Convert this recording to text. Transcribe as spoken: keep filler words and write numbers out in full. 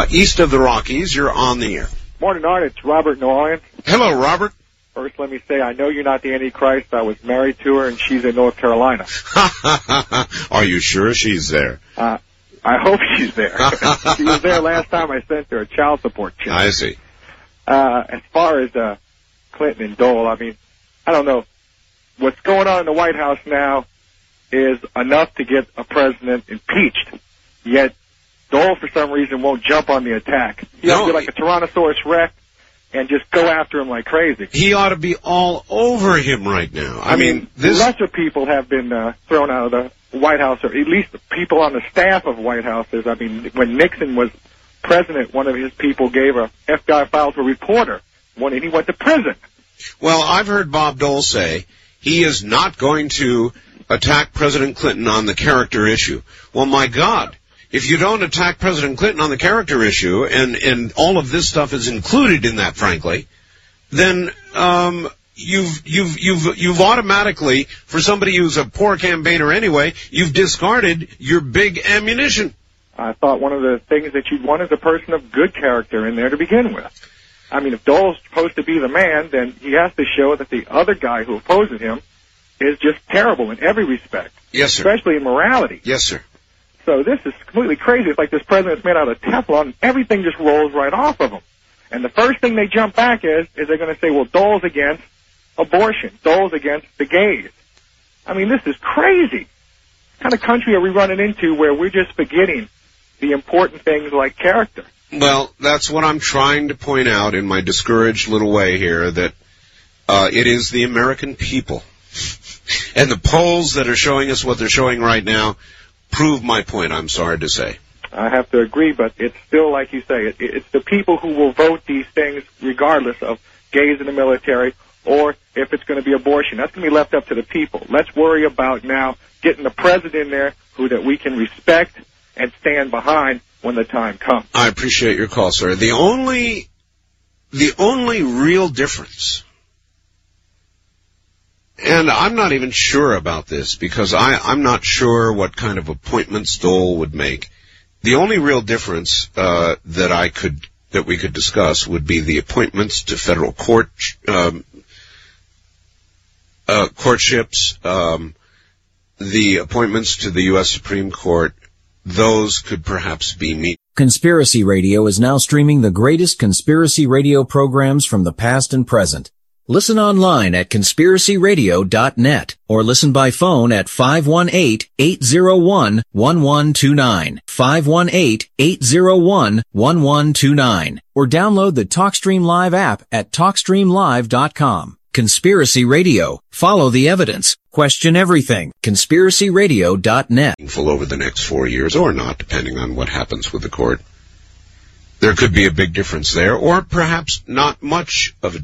uh, east of the Rockies. You're on the air. Morning, Art. It's Robert New Orleans. Hello, Robert. First, let me say, I know you're not the Antichrist. I was married to her, and she's in North Carolina. Are you sure she's there? Uh, I hope she's there. She was there last time I sent her a child support check. I see. Uh, as far as uh, Clinton and Dole, I mean, I don't know. What's going on in the White House now is enough to get a president impeached. Yet Dole, for some reason, won't jump on the attack. He No, ought to be like a Tyrannosaurus Rex and just go after him like crazy. He ought to be all over him right now. I, I mean, mean, this... lesser people have been uh, thrown out of the White House, or at least the people on the staff of White Houses. I mean, when Nixon was president, one of his people gave a F B I file to a reporter when he went to prison. Well, I've heard Bob Dole say he is not going to attack President Clinton on the character issue. Well, my God, if you don't attack President Clinton on the character issue, and, and all of this stuff is included in that, frankly, then um, you've you've you've you've automatically, for somebody who's a poor campaigner anyway, you've discarded your big ammunition. I thought one of the things that you'd want is a person of good character in there to begin with. I mean, if Dole's supposed to be the man, then he has to show that the other guy who opposes him is just terrible in every respect. Yes, sir. Especially in morality. Yes, sir. So this is completely crazy. It's like this president's made out of Teflon, and everything just rolls right off of him. And the first thing they jump back is, is they're going to say, well, Dole's against abortion. Dole's against the gays. I mean, this is crazy. What kind of country are we running into where we're just forgetting the important things like character? Well, that's what I'm trying to point out in my discouraged little way here, that uh, it is the American people. And the polls that are showing us what they're showing right now prove my point, I'm sorry to say. I have to agree, but it's still, like you say, it, it's the people who will vote these things regardless of gays in the military or if it's going to be abortion. That's going to be left up to the people. Let's worry about now getting the president in there who that we can respect and stand behind when the time comes. I appreciate your call, sir. The only, the only real difference, and I'm not even sure about this because I, I'm not sure what kind of appointments Dole would make. The only real difference uh, that I could that we could discuss would be the appointments to federal court um, uh, courtships, um, the appointments to the U S Supreme Court. Those could perhaps be me. Conspiracy Radio is now streaming the greatest conspiracy radio programs from the past and present. Listen online at conspiracy radio dot net or listen by phone at five one eight, eight zero one, one one two nine, five one eight, eight zero one, one one two nine, or download the TalkStream Live app at talk stream live dot com. Conspiracy Radio. Follow the evidence. Question everything. conspiracy radio dot net. Over the next four years or not, depending on what happens with the court. There could be a big difference there, or perhaps not much of a